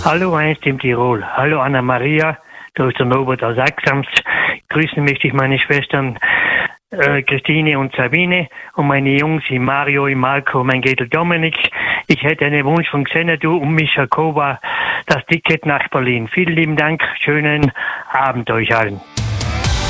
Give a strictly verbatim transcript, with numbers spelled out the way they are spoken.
Hallo einst im Tirol. Hallo Anna-Maria, da ist der Norbert aus Axams. Grüßen möchte ich meine Schwestern äh, Christine und Sabine und meine Jungs, Mario, Marco, mein Gädel Dominik. Ich hätte einen Wunsch von Xenadu und Mischa Kova, das Ticket nach Berlin. Vielen lieben Dank, schönen Abend euch allen.